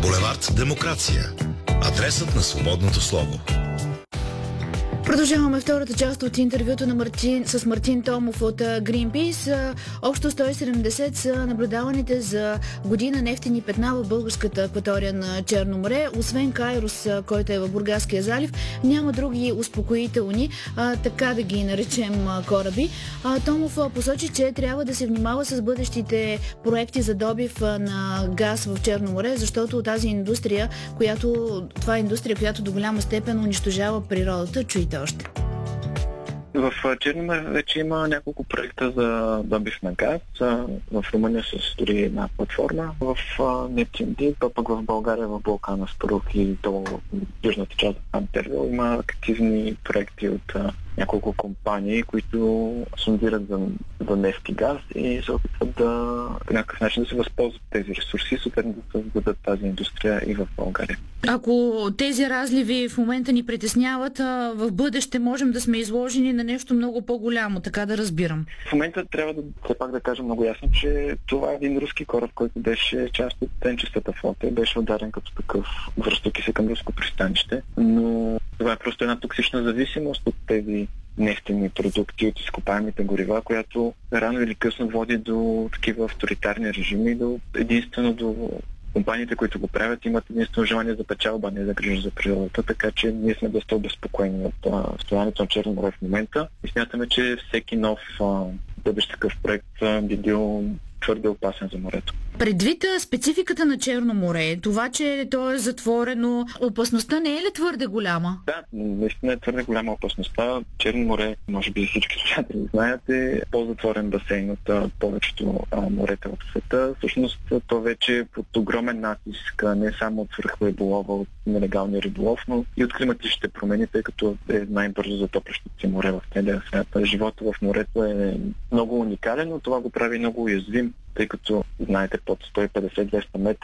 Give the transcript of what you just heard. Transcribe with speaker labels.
Speaker 1: Булевард Демокрация. Адресът на свободното слово.
Speaker 2: Продължаваме втората част от интервюто на с Мартин Томов от Greenpeace. Общо 170 са наблюдаваните за година нефтени петна в българската акватория на Черно море. Освен Кайрос, който е в Бургаския залив, няма други успокоителни, така да ги наречем, кораби. Томов посочи, че трябва да се внимава с бъдещите проекти за добив на газ в Черно море, защото това е индустрия, която до голяма степен унищожава природата. Чуйте още.
Speaker 3: В Черно море вече има няколко проекта за добив на газ. В Румъния се строи една платформа в Нептун Дип, а пък в България в Балкана Спарух и до южната част на Антервил има активни проекти от няколко компании, които сондират за нефт и газ и се опитват по някакъв начин да се възползват тези ресурси, съответно да създадат тази индустрия и в България.
Speaker 2: Ако тези разливи в момента ни притесняват, в бъдеще можем да сме изложени на нещо много по-голямо, така да разбирам.
Speaker 3: В момента трябва все пак да кажем много ясно, че това е един руски кораб, който беше част от тенчестата флота и беше ударен като такъв, връщайки се към руско пристанище, но това е просто една токсична зависимост от тези нефтени продукти, от изкопаемите горива, която рано или късно води до такива авторитарни режими и единствено до компаниите, които го правят, имат единствено желание за печалба, не за грижа за природата, така че ние сме доста обезпокоени от състоянието на Черно море в момента и смятаме, че всеки нов бъдещ такъв проект би бил твърде опасен за морето.
Speaker 2: Предвид спецификата на Черно море, това, че то е затворено, опасността не е ли твърде голяма?
Speaker 3: Да, наистина е твърде голяма опасността. Черно море, може би всички слушатели знаят, е по-затворен басейн от повечето морета в света. Всъщност то вече е под огромен натиск, не само от свръхриболова, от нелегалния риболов, но и от климатичните промени, тъй като е най-бързо затоплящото се море в целия свят. Живота в морето е много уникален, но това го прави много уязвим, тъй като, знаете, под 150-200 метра